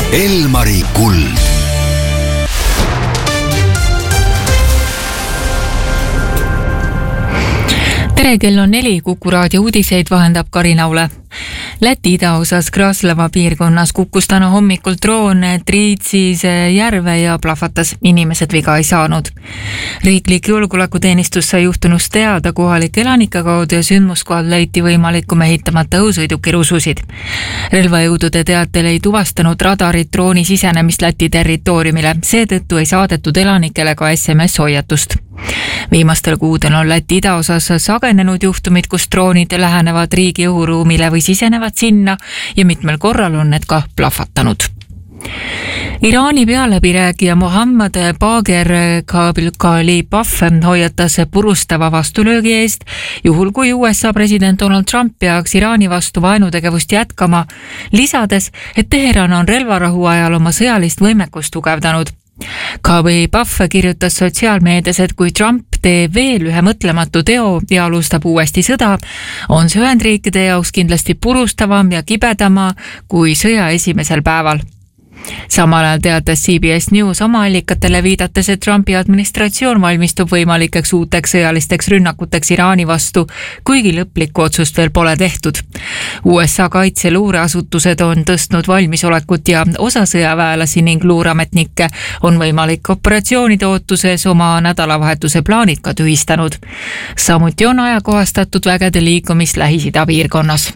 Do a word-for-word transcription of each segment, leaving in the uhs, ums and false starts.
Elmari kuld. Tere, kell on neli, Kuku raadio uudiseid vahendab Karina Ule. Läti idaosas Kraslava piirkonnas kukkus täna hommikul droon Triitsise järve ja plahvatas. Inimesed viga ei saanud. Riiklik julgeolekuteenistus sai juhtunust teada kohalike elanike kaudu ja sündmuskohal leiti võimaliku mehitamata õhusõiduki rususid. Relvajõudude teatel ei tuvastanud radarid drooni sisenemist Läti territooriumile, seetõttu ei saadetud elanikele ka S M S-hoiatust. Viimastel kuudel on Läti idaosas sagenenud juhtumid, kus droonid lähenevad riigi õhuruumile või sisenevad sinna ja mitmel korral on need ka plahvatanud. Iraani pealäbirääkija Mohammad Bagher Khalibaf hoiatas purustava vastulöögi eest, juhul kui U S A president Donald Trump peaks Iraani vastu vaenutegevust jätkama, lisades, et Teheran on relvarahu ajal oma sõjalist võimekust tugevdanud. Khalibaf kirjutas sotsiaalmeedias, et kui Trump teeb veel ühe mõtlematu teo ja alustab uuesti sõda, on see Ühendriikide jaoks kindlasti purustavam ja kibedama kui sõja esimesel päeval. Samal ajal teatas C B S News oma allikatele viidates, et Trumpi administratsioon valmistub võimalikeks uuteks sõjalisteks rünnakuteks Iraani vastu, kuigi lõplikku otsust veel pole tehtud. U S A kaitseluureasutused on tõstnud valmisolekut ja osa sõjaväelasi ning luurametnikke on võimalik operatsioonide ootuses oma nädalavahetuse plaanid ka tühistanud. Samuti on ajakohastatud vägede liikumist Lähis-Ida piirkonnas.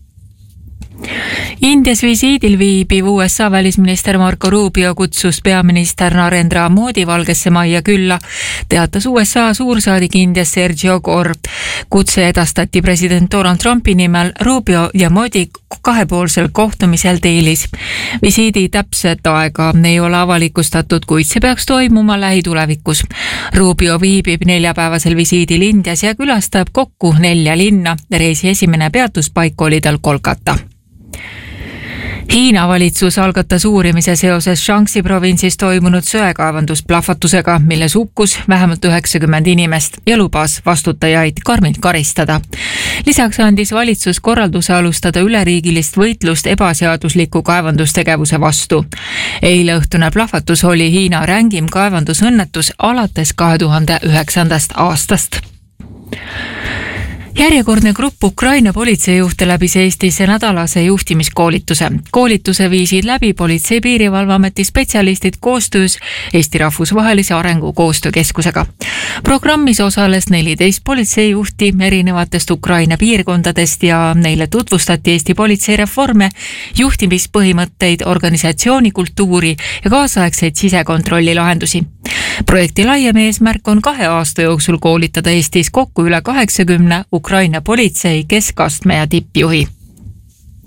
Indias visiidil viibiv U S A välisminister Marco Rubio kutsus peaminister Narendra Modi Valgesse Majja külla, teatas U S A suursaadik Indias Sergio Gore. Kutse edastati president Donald Trumpi nimel Rubio ja Modi kahepoolsel kohtumisel Delhis. Visiidi täpset aega ei ole avalikustatud, kuid see peaks toimuma lähitulevikus. Rubio viibib neljapäevasel visiidil Indias ja külastab kokku nelja linna. Reisi esimene peatuspaik oli tal Kolkata. Hiina valitsus algatas uurimise seoses Shaanxi provintsis toimunud söekaevandusplahvatusega, milles hukkus vähemalt üheksakümmend inimest ja lubas vastutajaid karmilt karistada. Lisaks andis valitsus korralduse alustada üleriigilist võitlust ebaseadusliku kaevandustegevuse vastu. Eile õhtune plahvatus oli Hiina rängim kaevandusõnnetus alates kahe tuhande üheksandast aastast. Järjekordne grupp Ukraina politseijuhte läbis Eestis nädalase juhtimiskoolituse. Koolituse viisid läbi Politsei- Piirivalveameti spetsialistid koostöös Eesti Rahvusvahelise Arengu Koostöökeskusega. Programmis osales neliteist politseijuhti erinevatest Ukraina piirkondadest ja neile tutvustati Eesti politseireforme, juhtimispõhimõtteid, organisatsioonikultuuri ja kaasaegseid sisekontrolli lahendusi. Projekti laiem eesmärk on kahe aasta jooksul koolitada Eestis kokku üle kaheksakümne Ukraina politsei keskastme ja tippjuhi.